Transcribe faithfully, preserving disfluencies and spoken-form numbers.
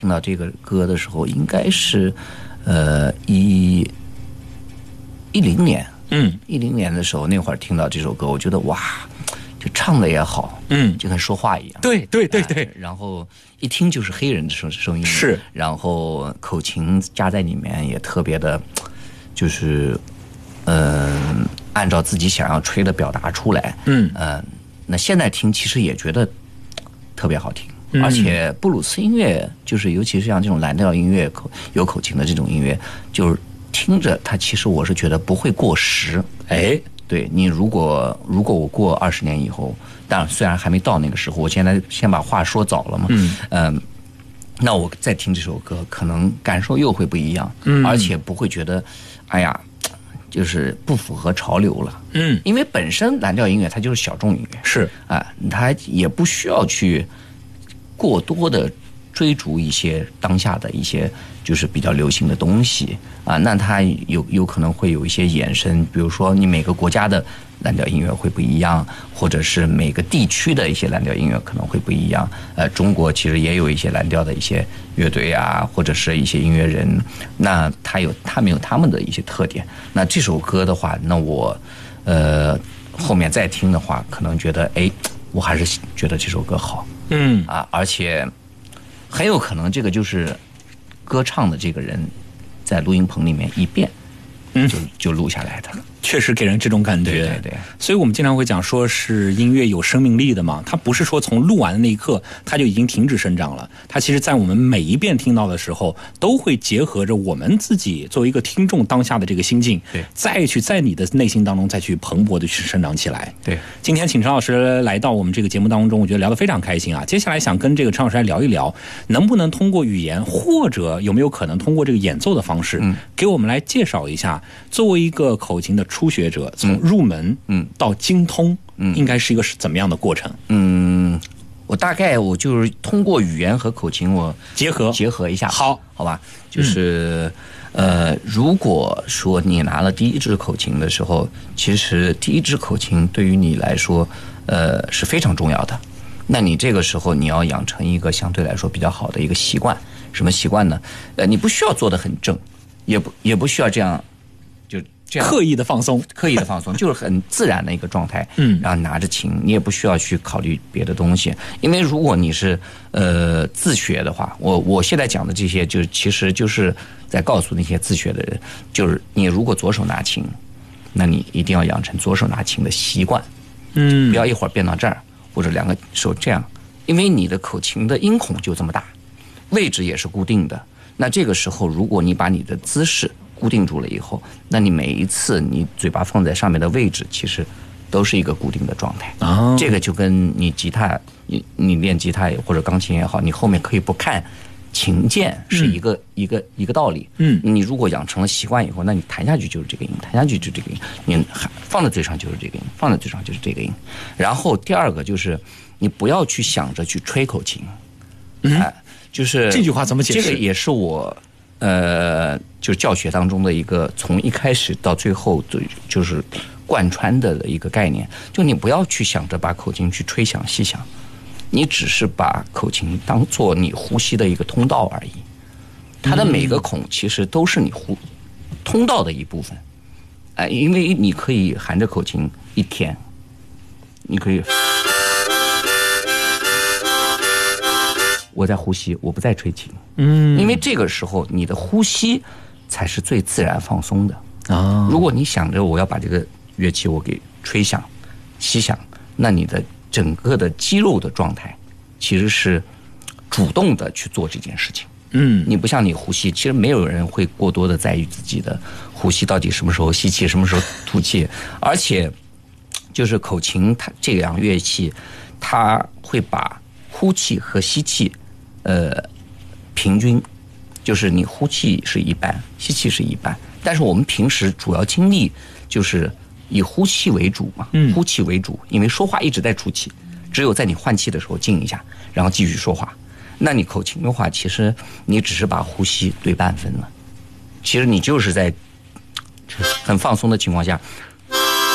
听到这个歌的时候，应该是呃一一零年， 嗯， 一零年的时候，那会儿听到这首歌，我觉得哇，就唱的也好， 嗯， 就跟说话一样。 对对对对、 呃。然后一听就是黑人的声声音， 是。 然后口琴加在里面也特别的，就是嗯、呃，按照自己想要吹的表达出来。 嗯嗯、呃，那现在听其实也觉得特别好听。而且布鲁斯音乐，就是尤其是像这种蓝调音乐，口有口琴的这种音乐，就是听着它，其实我是觉得不会过时。 哎， 对你，如果如果我过二十年以后，当然虽然还没到那个时候，我现在先把话说早了嘛，嗯，呃、那我再听这首歌，可能感受又会不一样，嗯，而且不会觉得，哎呀，就是不符合潮流了， 嗯， 因为本身蓝调音乐它就是小众音乐， 是啊，它也不需要去过多的追逐一些当下的一些就是比较流行的东西啊，那它有有可能会有一些衍生，比如说你每个国家的蓝调音乐会不一样，或者是每个地区的一些蓝调音乐可能会不一样。呃，中国其实也有一些蓝调的一些乐队啊，或者是一些音乐人，那他有他们有他们的一些特点。那这首歌的话，那我呃后面再听的话，可能觉得哎，我还是觉得这首歌好。 嗯啊，而且很有可能这个就是歌唱的这个人在录音棚里面一遍，嗯，就就录下来的。 确实给人这种感觉， 对对对。 所以我们经常会讲说是音乐有生命力的嘛，它不是说从录完的那一刻它就已经停止生长了，它其实在我们每一遍听到的时候，都会结合着我们自己作为一个听众当下的这个心境， 对， 再去在你的内心当中再去蓬勃的去生长起来。 对， 今天请陈老师来到我们这个节目当中，我觉得聊得非常开心啊。接下来想跟这个陈老师来聊一聊，能不能通过语言，或者有没有可能通过这个演奏的方式，嗯，给我们来介绍一下，作为一个口琴的初学者，从入门嗯到精通，嗯，应该是一个是怎么样的过程？ 嗯，我大概我就是通过语言和口琴我结合结合一下， 好， 好吧，就是、嗯、呃，如果说你拿了第一支口琴的时候，其实第一支口琴对于你来说，呃，是非常重要的。那你这个时候你要养成一个相对来说比较好的一个习惯，什么习惯呢？呃，你不需要做得很正，也不也不需要这样。 刻意的放松， 刻意的放松，就是很自然的一个状态。嗯，然后拿着琴，你也不需要去考虑别的东西，因为如果你是呃自学的话，我我现在讲的这些，就其实就是在告诉那些自学的人，就是你如果左手拿琴，那你一定要养成左手拿琴的习惯。嗯，不要一会儿变到这儿，或者两个手这样，因为你的口琴的音孔就这么大，位置也是固定的。那这个时候，如果你把你的姿势固定住了以后，那你每一次你嘴巴放在上面的位置，其实都是一个固定的状态。哦，这个就跟你吉他，你你练吉他或者钢琴也好，你后面可以不看琴键，是一个、嗯、一个一个道理。嗯，你如果养成了习惯以后，那你弹下去就是这个音，弹下去就是这个音，你放在嘴上就是这个音，放在嘴上就是这个音。然后第二个就是你不要去想着去吹口琴。嗯，呃、就是这句话怎么解释？ 这个也是我。呃，就是教学当中的一个从一开始到最后就是贯穿的一个概念，就你不要去想着把口琴去吹响细响，你只是把口琴当做你呼吸的一个通道而已，它的每个孔其实都是你呼通道的一部分。哎、呃，因为你可以含着口琴一天，你可以。我在呼吸，我不在吹琴。嗯，因为这个时候你的呼吸才是最自然放松的啊。如果你想着我要把这个乐器我给吹响、吸响，那你的整个的肌肉的状态其实是主动的去做这件事情。嗯，你不像你呼吸，其实没有人会过多的在意自己的呼吸到底什么时候吸气，什么时候吐气，而且就是口琴它这样乐器，它会把呼气和吸气。呃，平均，就是你呼气是一半，吸气是一半。但是我们平时主要精力就是以呼气为主嘛，嗯，呼气为主，因为说话一直在出气，只有在你换气的时候静一下，然后继续说话。那你口琴的话，其实你只是把呼吸对半分了，其实你就是在很放松的情况下